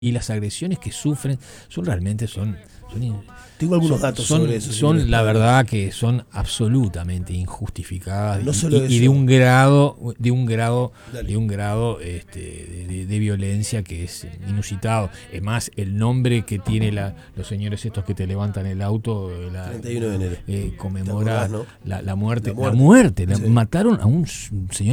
y las agresiones que sufren Tengo algunos datos sobre eso. Son la verdad que son absolutamente injustificadas, no solo y eso. de un grado de violencia que es inusitado. Es más, el nombre que tiene los señores estos que te levantan el auto, 31 de enero. conmemora, ¿no? la muerte. La muerte. Sí. Mataron a un señor